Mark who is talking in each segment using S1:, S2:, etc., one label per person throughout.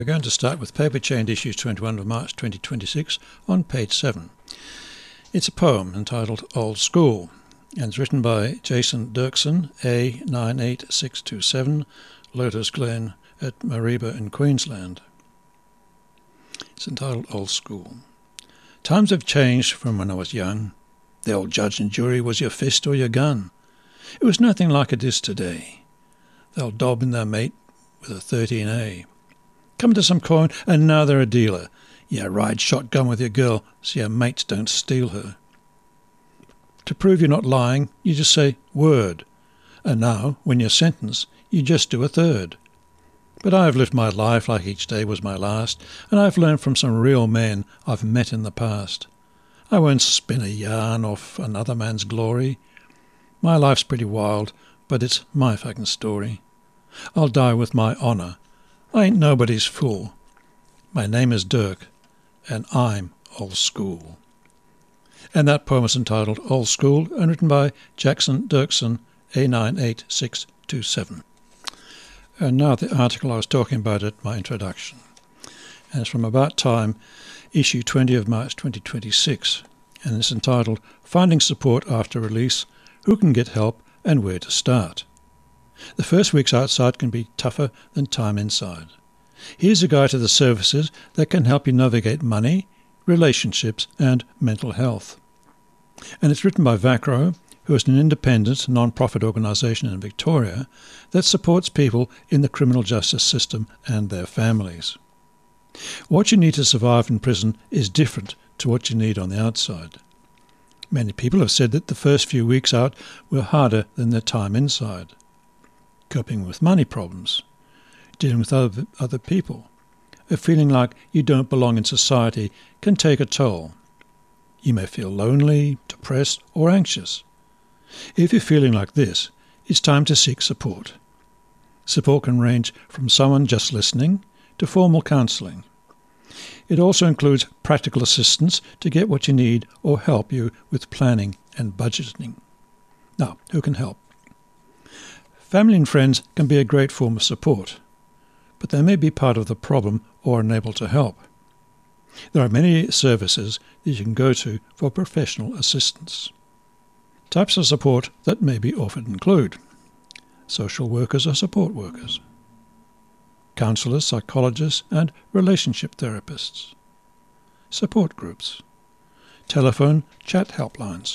S1: We're going to start with Paper Chained Issues 21 of March 2026 on page 7. It's a poem entitled Old School, and it's written by Jason Dirksen, A98627, Lotus Glen at Mareeba in Queensland. It's entitled Old School. Times have changed from when I was young. The old judge and jury was your fist or your gun. It was nothing like it is today. They'll dob in their mate with a 13A. Come to some coin and now they're a dealer. Yeah, ride shotgun with your girl so your mates don't steal her. To prove you're not lying, you just say word. And now, when you're sentenced, you just do a third. But I've lived my life like each day was my last, and I've learned from some real men I've met in the past. I won't spin a yarn off another man's glory. My life's pretty wild, but it's my fucking story. I'll die with my honour. I ain't nobody's fool. My name is Dirk, and I'm old school. And that poem is entitled Old School and written by Jason Dirksen, A98627. And now the article I was talking about at my introduction. And it's from About Time, issue 20 of March 2026, and it's entitled Finding Support After Release, Who Can Get Help and Where to Start. The first weeks outside can be tougher than time inside. Here's a guide to the services that can help you navigate money, relationships and mental health. And it's written by VACRO, who is an independent non-profit organisation in Victoria that supports people in the criminal justice system and their families. What you need to survive in prison is different to what you need on the outside. Many people have said that the first few weeks out were harder than their time inside. Coping with money problems, dealing with other people, a feeling like you don't belong in society can take a toll. You may feel lonely, depressed or anxious. If you're feeling like this, it's time to seek support. Support can range from someone just listening to formal counselling. It also includes practical assistance to get what you need or help you with planning and budgeting. Now, who can help? Family and friends can be a great form of support, but they may be part of the problem or unable to help. There are many services that you can go to for professional assistance. Types of support that may be offered include social workers or support workers, counsellors, psychologists and relationship therapists, support groups, telephone chat helplines.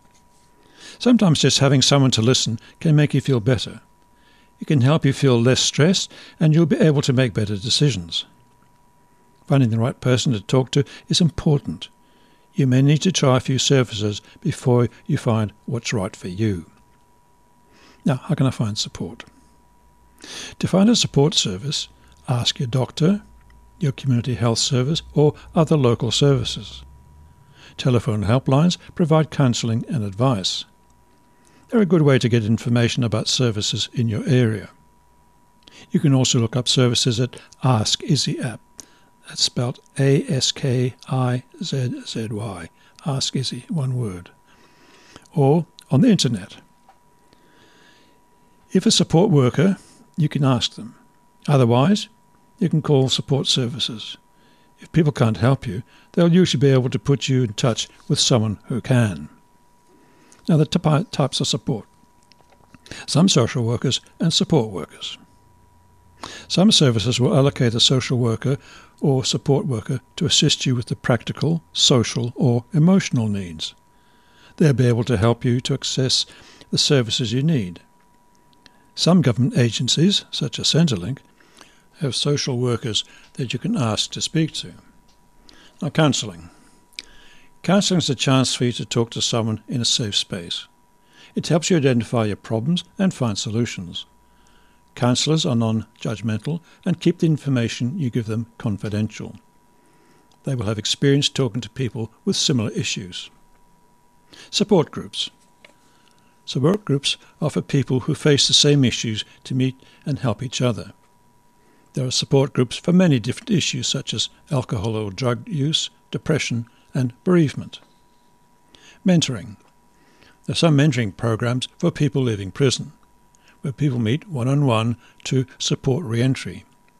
S1: Sometimes just having someone to listen can make you feel better. It can help you feel less stressed and you'll be able to make better decisions. Finding the right person to talk to is important. You may need to try a few services before you find what's right for you. Now, how can I find support? To find a support service, ask your doctor, your community health service or other local services. Telephone helplines provide counselling and advice. They're a good way to get information about services in your area. You can also look up services at Ask Izzy app. That's spelled ASKIZZY. Ask Izzy, one word. Or on the internet. If a support worker, you can ask them. Otherwise, you can call support services. If people can't help you, they'll usually be able to put you in touch with someone who can. Now, the types of support. Some social workers and support workers. Some services will allocate a social worker or support worker to assist you with the practical, social or emotional needs. They'll be able to help you to access the services you need. Some government agencies, such as Centrelink, have social workers that you can ask to speak to. Now, counselling. Counselling is a chance for you to talk to someone in a safe space. It helps you identify your problems and find solutions. Counsellors are non-judgmental and keep the information you give them confidential. They will have experience talking to people with similar issues. Support groups. Support groups are for people who face the same issues to meet and help each other. There are support groups for many different issues such as alcohol or drug use, depression and bereavement. Mentoring. There are some mentoring programs for people leaving prison, where people meet one-on-one to support re-entry.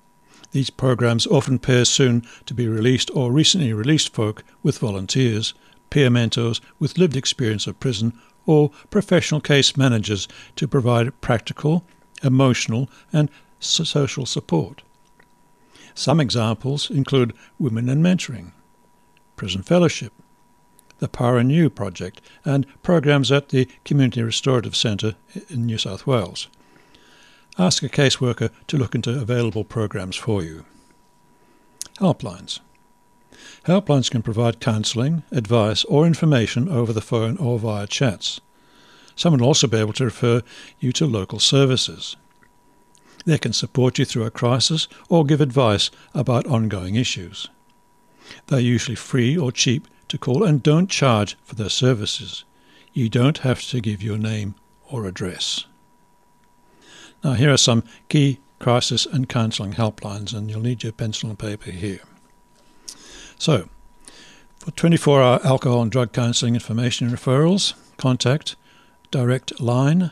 S1: These programs often pair soon to be released or recently released folk with volunteers, peer mentors with lived experience of prison, or professional case managers to provide practical, emotional and social support. Some examples include Women in Mentoring, Prison Fellowship, the Power and You project, and programs at the Community Restorative Centre in New South Wales. Ask a caseworker to look into available programs for you. Helplines. Helplines can provide counselling, advice or information over the phone or via chats. Some will also be able to refer you to local services. They can support you through a crisis or give advice about ongoing issues. They're usually free or cheap to call and don't charge for their services. You don't have to give your name or address. Now here are some key crisis and counselling helplines, and you'll need your pencil and paper here. So, for 24-hour alcohol and drug counselling information and referrals, contact Direct Line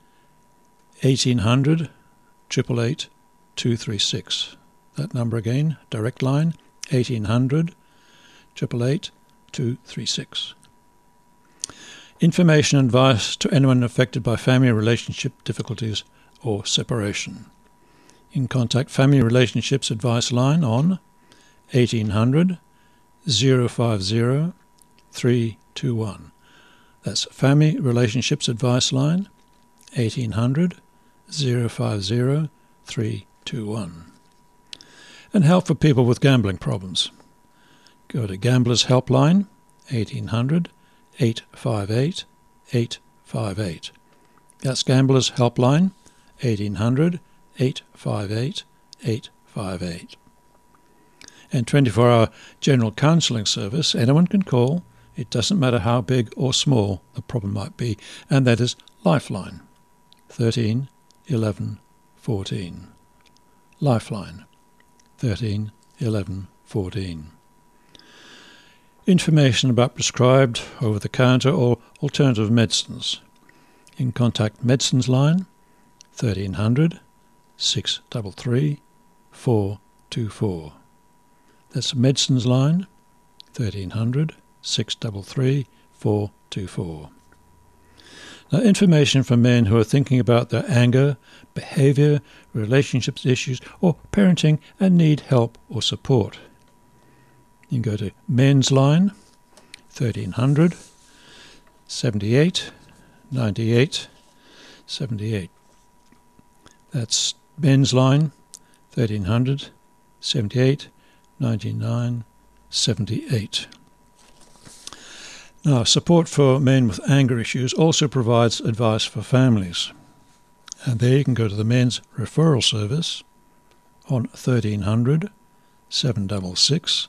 S1: 1800 888 236. That number again, Direct Line 1800 888 236. Information and advice to anyone affected by family relationship difficulties or separation. You can contact Family Relationships Advice Line on 1800 050 321. That's Family Relationships Advice Line 1800 050 321. And help for people with gambling problems. Go to Gamblers Helpline 1800 858 858. That's Gamblers Helpline 1800 858 858. And 24-hour general counselling service, anyone can call. It doesn't matter how big or small the problem might be, and that is Lifeline 13 11 14. Lifeline 13 11 14. Information about prescribed, over-the-counter or alternative medicines. You can contact Medicines Line 1300 633 424. That's Medicines Line 1300 633 424. Now, information for men who are thinking about their anger, behaviour, relationships issues, or parenting and need help or support. You can go to Men's Line 1300 78 98 78. That's Men's Line 1300 78 99 78. Now, support for men with anger issues also provides advice for families. And there you can go to the Men's Referral Service on 1300 766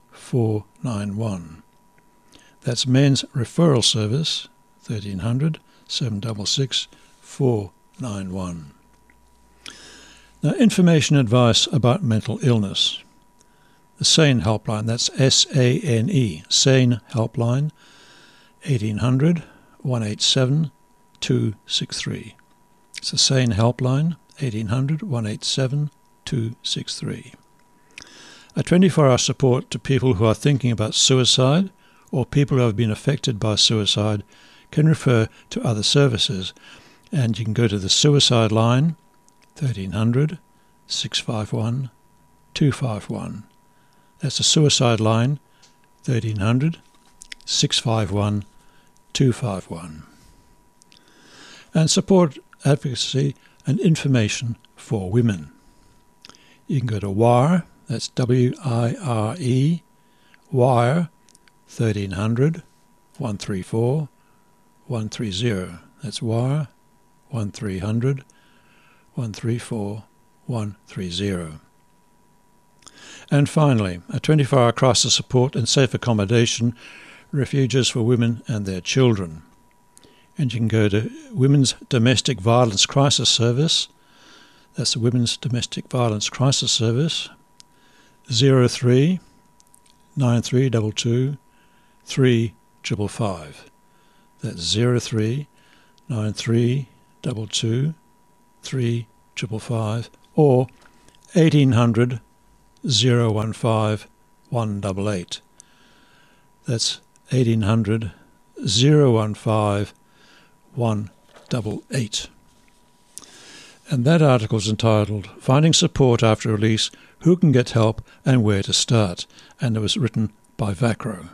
S1: 491. That's Men's Referral Service 1300 766 491. Now, information advice about mental illness. The SANE Helpline, that's SANE, SANE Helpline 1800 187 263. It's the SANE Helpline 1800 187 263. A 24-hour support to people who are thinking about suicide or people who have been affected by suicide can refer to other services, and you can go to the Suicide Line 1300 651 251. That's the Suicide Line 1300 651 251. And support, advocacy and information for women. You can go to WIRE, that's WIRE, WIRE 1300 134 130. That's WIRE 1300 134 130. And finally, a 24-hour crisis support and safe accommodation refuges for women and their children. And you can go to Women's Domestic Violence Crisis Service. That's the Women's Domestic Violence Crisis Service 03 9322 3555. That's 03 9322 3555 or 1800 015 188. That's 1800 015 188. And that article is entitled Finding Support After Release, Who Can Get Help and Where to Start, and it was written by Vacro.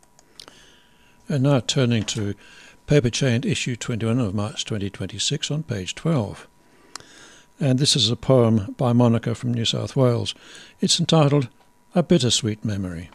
S1: And now turning to Paper Chained issue 21 of March 2026 on page 12. And this is a poem by Monica from New South Wales. It's entitled A Bittersweet Memory.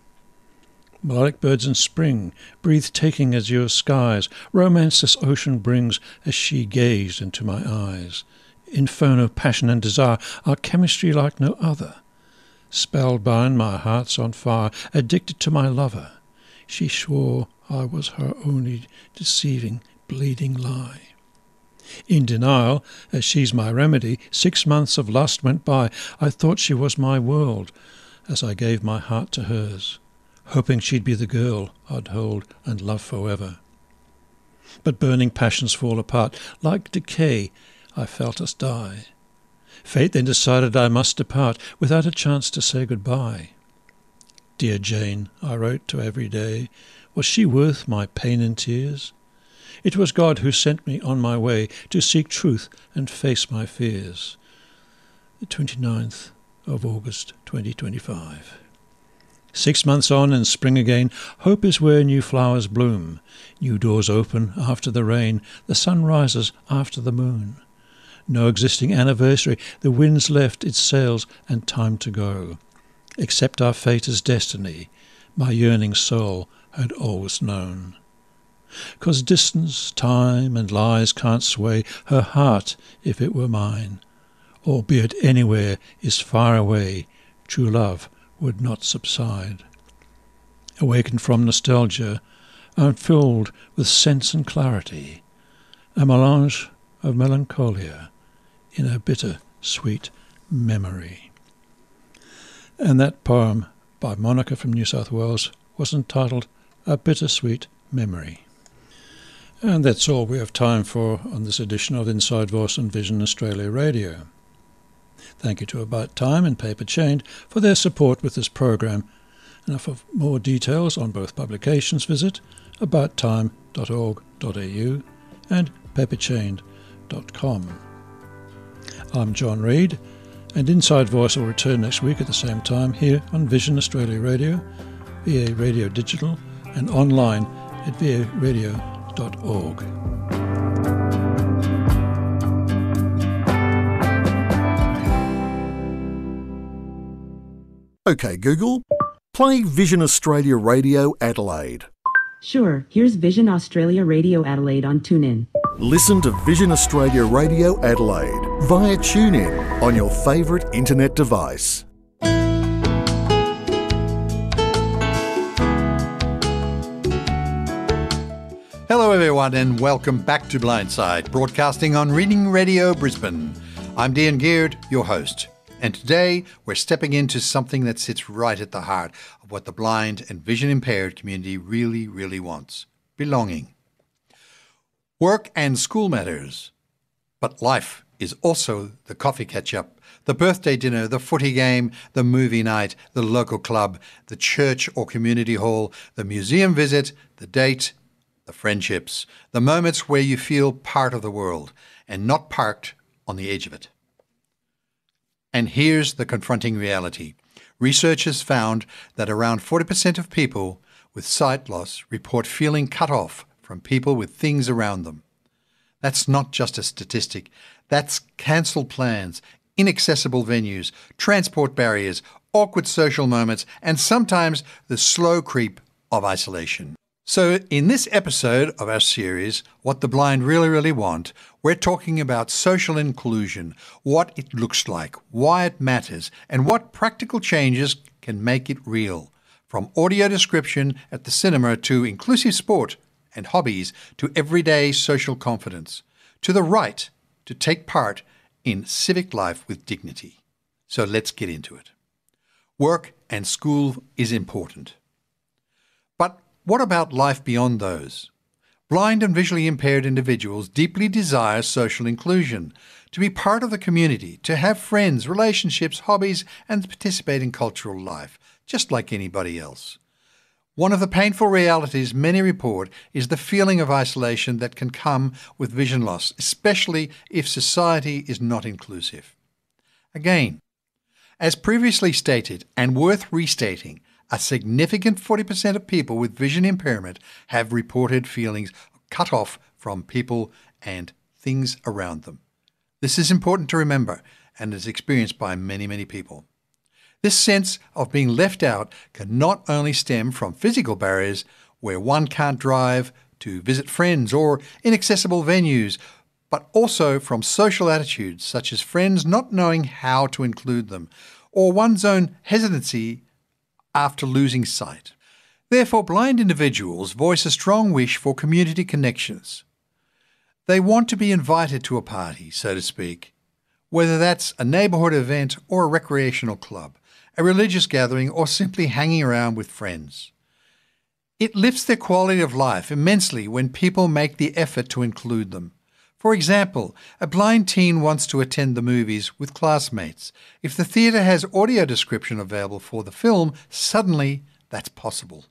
S1: Melodic birds in spring, breathtaking azure skies, romance this ocean brings as she gazed into my eyes. Inferno, passion and desire, our chemistry like no other. Spellbound, my heart's on fire, addicted to my lover. She swore I was her only deceiving, bleeding lie. In denial, as she's my remedy, 6 months of lust went by. I thought she was my world, as I gave my heart to hers, hoping she'd be the girl I'd hold and love forever. But burning passions fall apart. Like decay, I felt us die. Fate then decided I must depart, without a chance to say goodbye. Dear Jane, I wrote to every day, was she worth my pain and tears? It was God who sent me on my way to seek truth and face my fears. The 29th of August 2025. 6 months on and spring again, hope is where new flowers bloom. New doors open after the rain, the sun rises after the moon. No existing anniversary, the wind's left its sails and time to go. Accept our fate as destiny, my yearning soul had always known. 'Cause distance, time, and lies can't sway her heart if it were mine. Albeit anywhere is far away, true love would not subside. Awakened from nostalgia, I'm filled with sense and clarity, a melange of melancholia in a bitter sweet memory. And that poem by Monica from New South Wales was entitled A Bittersweet Memory. And that's all we have time for on this edition of Inside Voice on Vision Australia Radio. Thank you to About Time and Paper Chained for their support with this program. And for more details on both publications, visit abouttime.org.au and paperchained.com. I'm John Reid, and Inside Voice will return next week at the same time here on Vision Australia Radio, VA Radio Digital, and online at varadio.org.
S2: OK Google, play Vision Australia Radio Adelaide.
S3: Sure, here's Vision Australia Radio Adelaide on TuneIn.
S2: Listen to Vision Australia Radio Adelaide via TuneIn on your favourite internet device.
S4: Hello everyone and welcome back to Blindside, broadcasting on Reading Radio Brisbane. I'm Dean Geard, your host, and today we're stepping into something that sits right at the heart of what the blind and vision impaired community really wants: belonging. Work and school matters, but life is also the coffee catch-up, the birthday dinner, the footy game, the movie night, the local club, the church or community hall, the museum visit, the date, the friendships, the moments where you feel part of the world and not parked on the edge of it. And here's the confronting reality. Research has found that around 40% of people with sight loss report feeling cut off from people with things around them. That's not just a statistic. That's cancelled plans, inaccessible venues, transport barriers, awkward social moments, and sometimes the slow creep of isolation. So in this episode of our series, What the Blind Really Want, we're talking about social inclusion, what it looks like, why it matters, and what practical changes can make it real. From audio description at the cinema to inclusive sport and hobbies to everyday social confidence, to the right to take part in civic life with dignity. So let's get into it. Work and school is important. But what about life beyond those? Blind and visually impaired individuals deeply desire social inclusion, to be part of the community, to have friends, relationships, hobbies, and participate in cultural life, just like anybody else. One of the painful realities many report is the feeling of isolation that can come with vision loss, especially if society is not inclusive. Again, as previously stated and worth restating, a significant 40% of people with vision impairment have reported feelings cut off from people and things around them. This is important to remember and is experienced by many, many people. This sense of being left out can not only stem from physical barriers where one can't drive to visit friends or inaccessible venues, but also from social attitudes such as friends not knowing how to include them or one's own hesitancy after losing sight. Therefore, blind individuals voice a strong wish for community connections. They want to be invited to a party, so to speak, whether that's a neighbourhood event or a recreational club, a religious gathering, or simply hanging around with friends. It lifts their quality of life immensely when people make the effort to include them. For example, a blind teen wants to attend the movies with classmates. If the theatre has audio description available for the film, suddenly that's possible.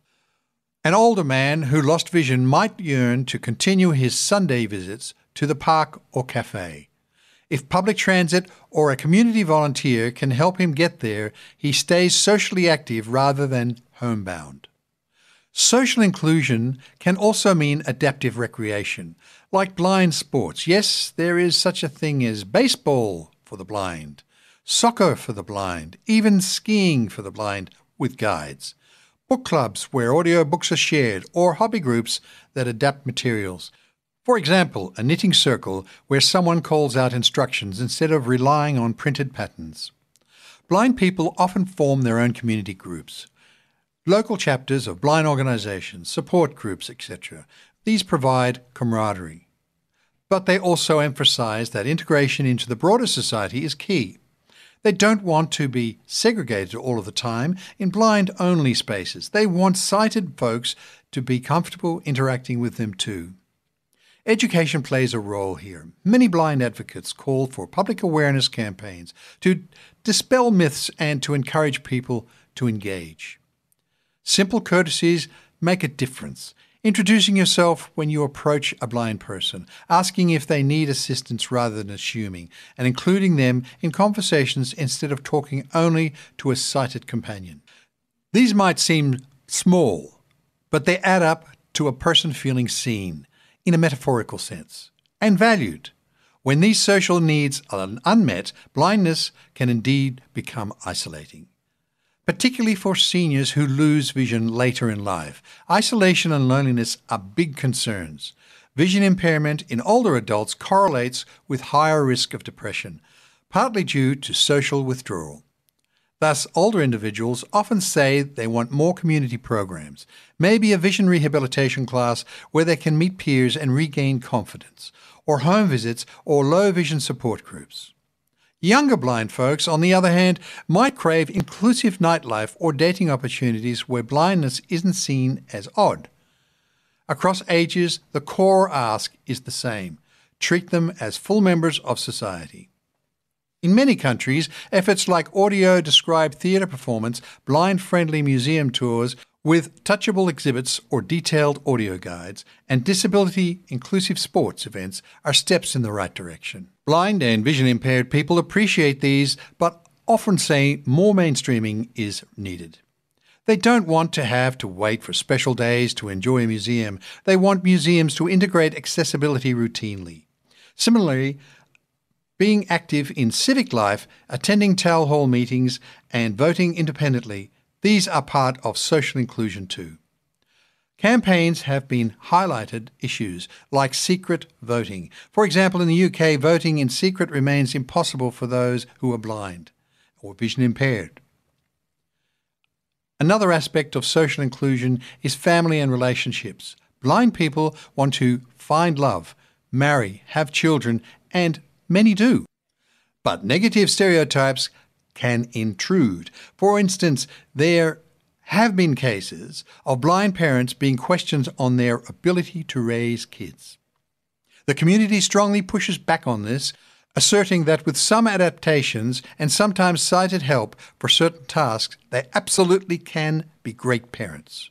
S4: An older man who lost vision might yearn to continue his Sunday visits to the park or cafe. If public transit or a community volunteer can help him get there, he stays socially active rather than homebound. Social inclusion can also mean adaptive recreation, like blind sports. Yes, there is such a thing as baseball for the blind, soccer for the blind, even skiing for the blind with guides. Book clubs where audio books are shared, or hobby groups that adapt materials. For example, a knitting circle where someone calls out instructions instead of relying on printed patterns. Blind people often form their own community groups. Local chapters of blind organisations, support groups, etc. These provide camaraderie. But they also emphasise that integration into the broader society is key. They don't want to be segregated all of the time in blind-only spaces. They want sighted folks to be comfortable interacting with them too. Education plays a role here. Many blind advocates call for public awareness campaigns to dispel myths and to encourage people to engage. Simple courtesies make a difference. Introducing yourself when you approach a blind person, asking if they need assistance rather than assuming, and including them in conversations instead of talking only to a sighted companion. These might seem small, but they add up to a person feeling seen, in a metaphorical sense, and valued. When these social needs are unmet, blindness can indeed become isolating. Particularly for seniors who lose vision later in life, isolation and loneliness are big concerns. Vision impairment in older adults correlates with higher risk of depression, partly due to social withdrawal. Thus, older individuals often say they want more community programs, maybe a vision rehabilitation class where they can meet peers and regain confidence, or home visits or low vision support groups. Younger blind folks, on the other hand, might crave inclusive nightlife or dating opportunities where blindness isn't seen as odd. Across ages, the core ask is the same: treat them as full members of society. In many countries, efforts like audio-described theatre performance, blind-friendly museum tours with touchable exhibits or detailed audio guides, and disability-inclusive sports events are steps in the right direction. Blind and vision-impaired people appreciate these, but often say more mainstreaming is needed. They don't want to have to wait for special days to enjoy a museum. They want museums to integrate accessibility routinely. Similarly, being active in civic life, attending town hall meetings, and voting independently, these are part of social inclusion too. Campaigns have been highlighted issues like secret voting. For example, in the UK, voting in secret remains impossible for those who are blind or vision impaired. Another aspect of social inclusion is family and relationships. Blind people want to find love, marry, have children, and many do. But negative stereotypes can intrude. For instance, there have been cases of blind parents being questioned on their ability to raise kids. The community strongly pushes back on this, asserting that with some adaptations and sometimes sighted help for certain tasks, they absolutely can be great parents.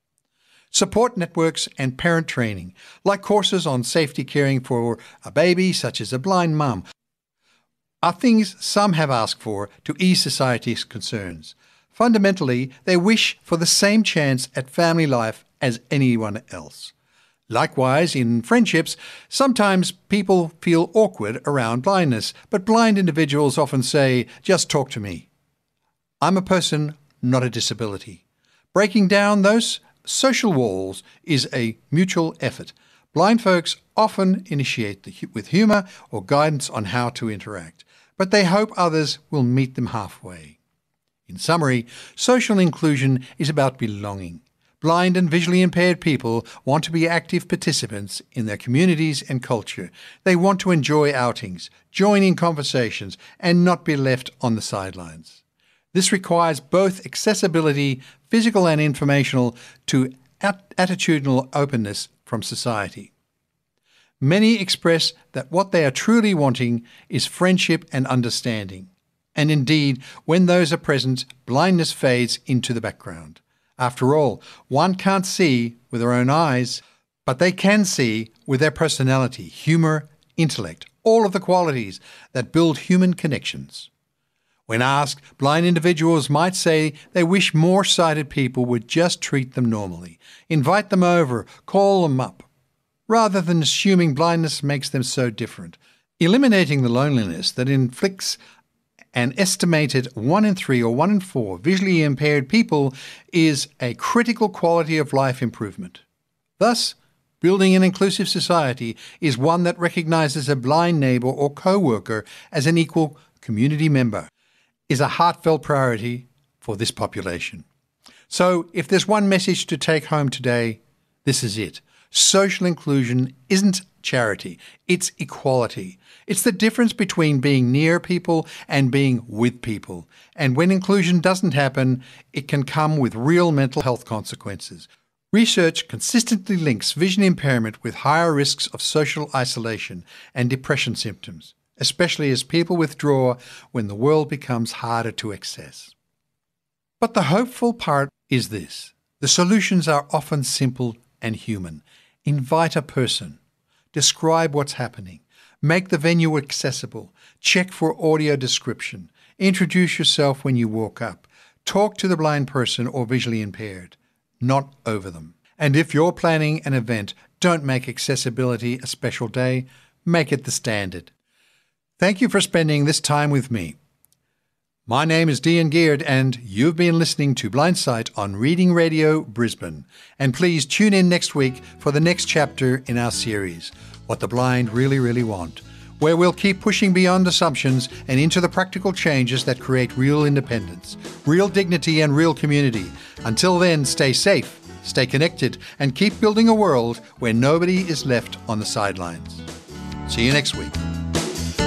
S4: Support networks and parent training, like courses on safety caring for a baby, such as a blind mum, are things some have asked for to ease society's concerns. Fundamentally, they wish for the same chance at family life as anyone else. Likewise, in friendships, sometimes people feel awkward around blindness, but blind individuals often say, "Just talk to me. I'm a person, not a disability." Breaking down those social walls is a mutual effort. Blind folks often initiate with humour or guidance on how to interact, but they hope others will meet them halfway. In summary, social inclusion is about belonging. Blind and visually impaired people want to be active participants in their communities and culture. They want to enjoy outings, join in conversations, and not be left on the sidelines. This requires both accessibility, physical and informational, to attitudinal openness from society. Many express that what they are truly wanting is friendship and understanding. And indeed, when those are present, blindness fades into the background. After all, one can't see with their own eyes, but they can see with their personality, humour, intellect, all of the qualities that build human connections. When asked, blind individuals might say they wish more sighted people would just treat them normally, invite them over, call them up, rather than assuming blindness makes them so different. Eliminating the loneliness that inflicts an estimated 1 in 3 or 1 in 4 visually impaired people is a critical quality of life improvement. Thus, building an inclusive society is one that recognises a blind neighbour or co-worker as an equal community member, is a heartfelt priority for this population. So, if there's one message to take home today, this is it. Social inclusion isn't charity, it's equality. It's the difference between being near people and being with people. And when inclusion doesn't happen, it can come with real mental health consequences. Research consistently links vision impairment with higher risks of social isolation and depression symptoms, especially as people withdraw when the world becomes harder to access. But the hopeful part is this. The solutions are often simple and human. Invite a person. Describe what's happening. Make the venue accessible. Check for audio description. Introduce yourself when you walk up. Talk to the blind person or visually impaired, not over them. And if you're planning an event, don't make accessibility a special day. Make it the standard. Thank you for spending this time with me. My name is Dean Geard, and you've been listening to Blindsight on Reading Radio Brisbane. And please tune in next week for the next chapter in our series, What the Blind Really, Really Want, where we'll keep pushing beyond assumptions and into the practical changes that create real independence, real dignity, and real community. Until then, stay safe, stay connected, and keep building a world where nobody is left on the sidelines. See you next week.